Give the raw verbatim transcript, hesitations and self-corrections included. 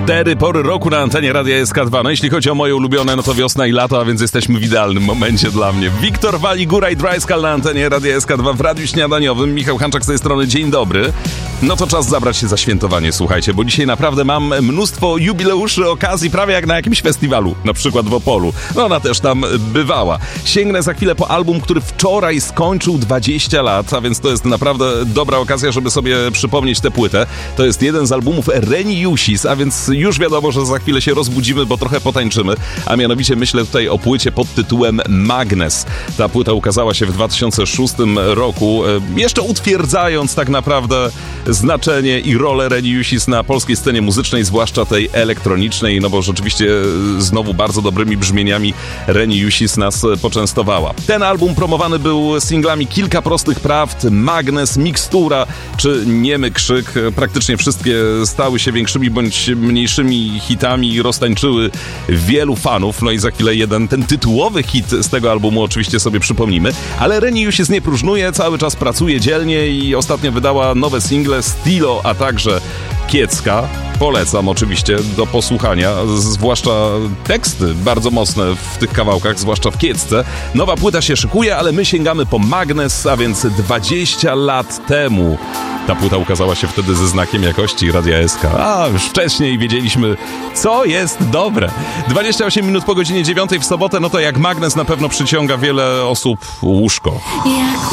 Cztery pory roku na antenie Radia S K dwa. No jeśli chodzi o moje ulubione, no to wiosna i lato, a więc jesteśmy w idealnym momencie dla mnie. Wiktor Wali, Góra i Dreiskal na antenie Radia S K dwa w Radiu Śniadaniowym. Michał Hanczak z tej strony, dzień dobry. No to czas zabrać się za świętowanie, słuchajcie, bo dzisiaj naprawdę mam mnóstwo jubileuszy, okazji, prawie jak na jakimś festiwalu, na przykład w Opolu. No ona też tam bywała. Sięgnę za chwilę po album, który wczoraj skończył dwadzieścia lat, a więc to jest naprawdę dobra okazja, żeby sobie przypomnieć tę płytę. To jest jeden z albumów Reni Jusis, a więc już wiadomo, że za chwilę się rozbudzimy, bo trochę potańczymy, a mianowicie myślę tutaj o płycie pod tytułem Magnes. Ta płyta ukazała się w dwa tysiące szóstym roku, jeszcze utwierdzając tak naprawdę znaczenie i rolę Reni Jusis na polskiej scenie muzycznej, zwłaszcza tej elektronicznej, no bo rzeczywiście znowu bardzo dobrymi brzmieniami Reni Jusis nas poczęstowała. Ten album promowany był singlami Kilka prostych prawd, Magnes, Mikstura czy Niemy krzyk. Praktycznie wszystkie stały się większymi bądź mniejszymi hitami i roztańczyły wielu fanów. No i za chwilę jeden, ten tytułowy hit z tego albumu oczywiście sobie przypomnimy. Ale Reni Jusis nie próżnuje, cały czas pracuje dzielnie i ostatnio wydała nowe single Stilo, a także Kiecka. Polecam oczywiście do posłuchania, zwłaszcza teksty bardzo mocne w tych kawałkach, zwłaszcza w Kiecce. Nowa płyta się szykuje, ale my sięgamy po Magnes, a więc dwadzieścia lat temu. Ta płyta ukazała się wtedy ze znakiem jakości Radia S K. A, już wcześniej wiedzieliśmy, co jest dobre. dwadzieścia osiem minut po godzinie dziewiątej w sobotę, no to jak Magnes na pewno przyciąga wiele osób łóżko.